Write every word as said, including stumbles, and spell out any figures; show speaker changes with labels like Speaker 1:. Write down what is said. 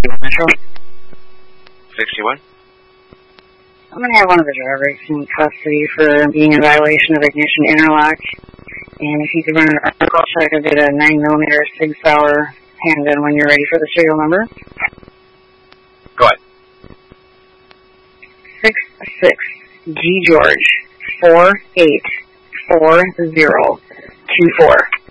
Speaker 1: Metro.
Speaker 2: sixty-one.
Speaker 1: I'm going to have one of the drivers in custody for being in violation of ignition interlock. And if you could run an article check, I'll get a nine millimeter Sig Sauer handgun when you're ready for the serial number.
Speaker 2: Go ahead.
Speaker 1: six six G George four eight four zero two four.